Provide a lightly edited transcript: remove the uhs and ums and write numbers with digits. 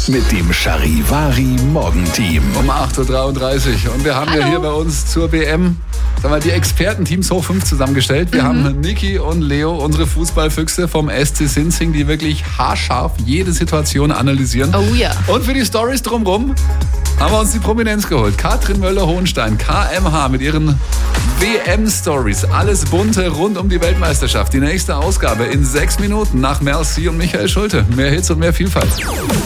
mit dem Charivari Morgenteam. Um 8.33 Uhr. Und wir haben ja hier bei uns zur WM die Expertenteams hoch 5 zusammengestellt. Wir haben Niki und Leo, unsere Fußballfüchse vom SC Sinzing, die wirklich haarscharf jede Situation analysieren. Oh ja. Und für die Storys drumherum haben wir uns die Prominenz geholt. Katrin Möller-Hohenstein, KMH mit ihren WM-Stories. Alles Bunte rund um die Weltmeisterschaft. Die nächste Ausgabe in 6 Minuten nach Mel C und Michael Schulte. Mehr Hits und mehr Vielfalt.